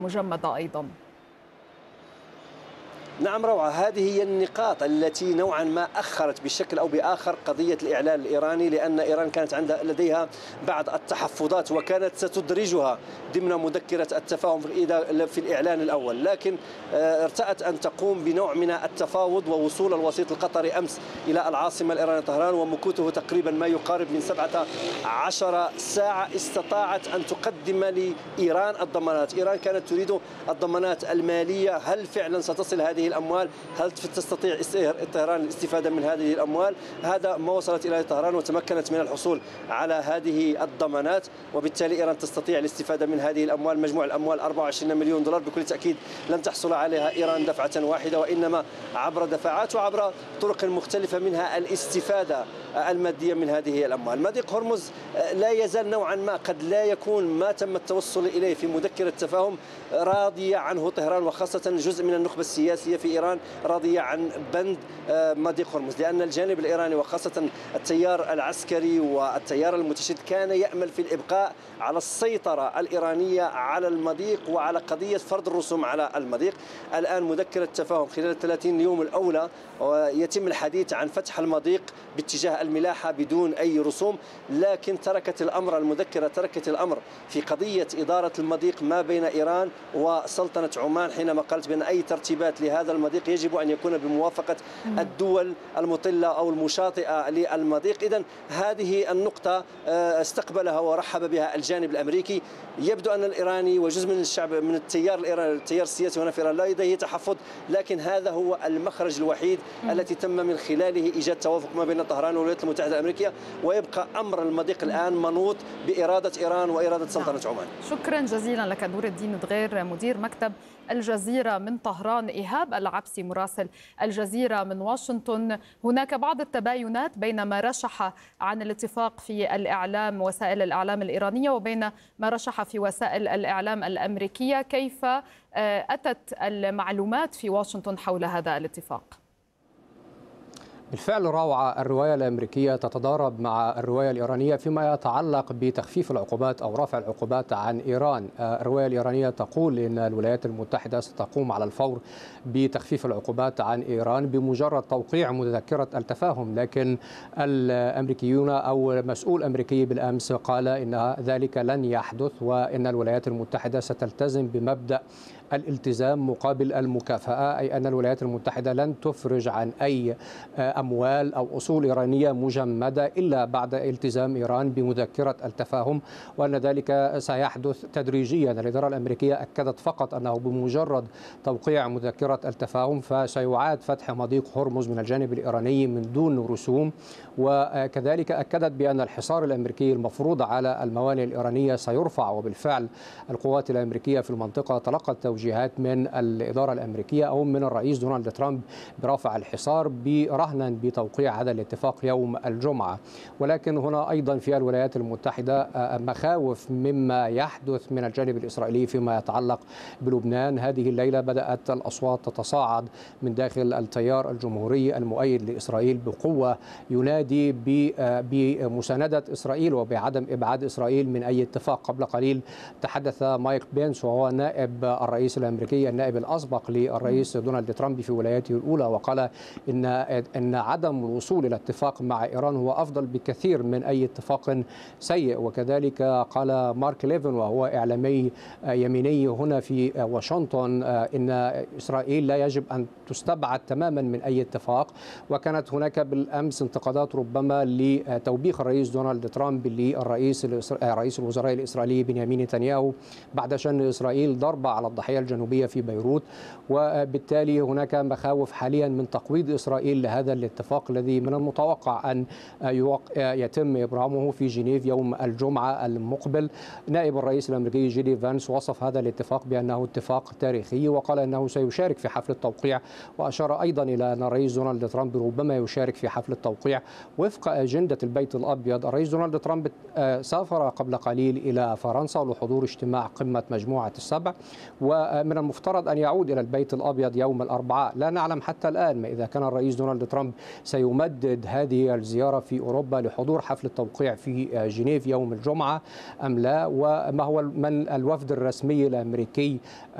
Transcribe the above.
مجمدة أيضا. نعم روعة، هذه هي النقاط التي نوعا ما أخرت بشكل أو بآخر قضية الإعلان الإيراني، لأن إيران كانت لديها بعض التحفظات وكانت ستدرجها ضمن مذكرة التفاهم في الإعلان الأول، لكن ارتأت أن تقوم بنوع من التفاوض ووصول الوسيط القطري أمس إلى العاصمة الإيرانية طهران، ومكوثه تقريبا ما يقارب من 17 ساعة. استطاعت أن تقدم لإيران الضمانات. إيران كانت تريد الضمانات المالية. هل فعلا ستصل هذه الأموال؟ هل تستطيع طهران الاستفادة من هذه الأموال؟ هذا ما وصلت إلى طهران وتمكنت من الحصول على هذه الضمانات، وبالتالي إيران تستطيع الاستفادة من هذه الأموال. مجموع الأموال 24 مليون دولار. بكل تأكيد لن تحصل عليها إيران دفعة واحدة، وإنما عبر دفعات وعبر طرق مختلفة، منها الاستفادة المادية من هذه الأموال. مضيق هرمز لا يزال نوعا ما قد لا يكون ما تم التوصل إليه في مذكرة التفاهم راضية عنه طهران، وخاصة جزء من النخبة السياسية في إيران راضية عن بند مضيق هرمز، لأن الجانب الإيراني وخاصة التيار العسكري والتيار المتشدد كان يأمل في الإبقاء على السيطرة الإيرانية على المضيق وعلى قضية فرض الرسوم على المضيق. الآن مذكرة التفاهم خلال 30 يوم الأولى يتم الحديث عن فتح المضيق باتجاه الملاحة بدون أي رسوم، لكن المذكرة تركت الأمر في قضية إدارة المضيق ما بين إيران وسلطنة عمان، حينما قالت بأن أي ترتيبات لهذا المضيق يجب أن يكون بموافقة الدول المطلة أو المشاطئة للمضيق. إذن هذه النقطة استقبلها ورحب بها الجانب الأمريكي. يبدو أن الإيراني وجزء من الشعب من التيار الإيراني التيار السياسي هنا في إيران لا لديه تحفظ، لكن هذا هو المخرج الوحيد التي تم من خلاله إيجاد توافق ما بين طهران والولايات المتحدة الأمريكية، ويبقى أمر المضيق الآن منوط بإرادة إيران وإرادة سلطنة عمان. شكرا جزيلا لك نور الدين دغير، مدير مكتب الجزيرة من طهران. إيهاب العبسي مراسل الجزيرة من واشنطن. هناك بعض التباينات بين ما رشح عن الاتفاق في الإعلام وسائل الإعلام الإيرانية وبين ما رشح في وسائل الإعلام الأمريكية. كيف أتت المعلومات في واشنطن حول هذا الاتفاق؟ بالفعل روعة، الرواية الأمريكية تتضارب مع الرواية الإيرانية فيما يتعلق بتخفيف العقوبات أو رفع العقوبات عن إيران. الرواية الإيرانية تقول إن الولايات المتحدة ستقوم على الفور بتخفيف العقوبات عن إيران بمجرد توقيع مذكرة التفاهم، لكن الأمريكيون أو مسؤول أمريكي بالأمس قال إن ذلك لن يحدث، وإن الولايات المتحدة ستلتزم بمبدأ الالتزام مقابل المكافأة، أي أن الولايات المتحدة لن تفرج عن أي أموال أو أصول إيرانية مجمدة إلا بعد التزام إيران بمذكرة التفاهم، وأن ذلك سيحدث تدريجيا. الإدارة الأمريكية أكدت فقط أنه بمجرد توقيع مذكرة التفاهم فسيعاد فتح مضيق هرمز من الجانب الإيراني من دون رسوم، وكذلك أكدت بأن الحصار الأمريكي المفروض على الموانئ الإيرانية سيرفع. وبالفعل القوات الأمريكية في المنطقة تلقت توجيهات من الإدارة الأمريكية أو من الرئيس دونالد ترامب برفع الحصار برهنا بتوقيع هذا الاتفاق يوم الجمعة. ولكن هنا أيضا في الولايات المتحدة مخاوف مما يحدث من الجانب الإسرائيلي فيما يتعلق بلبنان. هذه الليلة بدأت الأصوات تتصاعد من داخل التيار الجمهوري المؤيد لإسرائيل بقوة، ينادي بمساندة إسرائيل وبعدم إبعاد إسرائيل من أي اتفاق. قبل قليل تحدث مايك بينس وهو نائب الرئيس الأمريكي النائب الأسبق للرئيس دونالد ترامب في ولايته الأولى، وقال إن عدم الوصول إلى اتفاق مع إيران هو أفضل بكثير من أي اتفاق سيء. وكذلك قال مارك ليفن وهو إعلامي يميني هنا في واشنطن إن إسرائيل لا يجب أن تستبعد تماما من أي اتفاق. وكانت هناك بالأمس انتقادات ربما لتوبيخ الرئيس دونالد ترامب للرئيس رئيس الوزراء الإسرائيلي بنيامين نتنياهو بعد شن إسرائيل ضربة على الضاحية الجنوبية في بيروت، وبالتالي هناك مخاوف حاليا من تقويض إسرائيل لهذا الاتفاق الذي من المتوقع أن يتم إبرامه في جنيف يوم الجمعة المقبل. نائب الرئيس الأمريكي جيدي فانس وصف هذا الاتفاق بأنه اتفاق تاريخي، وقال أنه سيشارك في حفل التوقيع، وأشار أيضا إلى أن الرئيس دونالد ترامب ربما يشارك في حفل التوقيع وفق أجندة البيت الأبيض. الرئيس دونالد ترامب سافر قبل قليل إلى فرنسا لحضور اجتماع قمة مجموعة السبع، ومن المفترض أن يعود إلى البيت الأبيض يوم الأربعاء. لا نعلم حتى الآن ما إذا كان الرئيس دونالد ترامب سيمدد هذه الزيارة في أوروبا لحضور حفل التوقيع في جنيف يوم الجمعة أم لا، وما هو من الوفد الرسمي الأمريكي